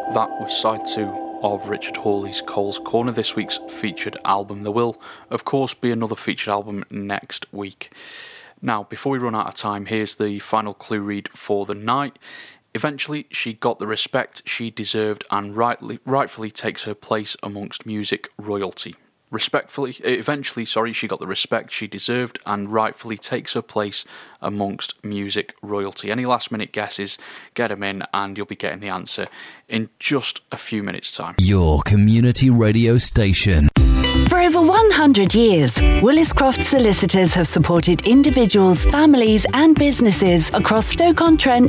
That was side 2 of Richard Hawley's Cole's Corner, this week's featured album. There will, of course, be another featured album next week. Now, before we run out of time, here's the final clue read for the night. Eventually, she got the respect she deserved and rightfully takes her place amongst music royalty. Eventually, she got the respect she deserved and rightfully takes her place amongst music royalty. Any last minute guesses, get them in and you'll be getting the answer in just a few minutes' time. Your community radio station. For over 100 years, Willis Croft Solicitors have supported individuals, families and businesses across Stoke-on-Trent,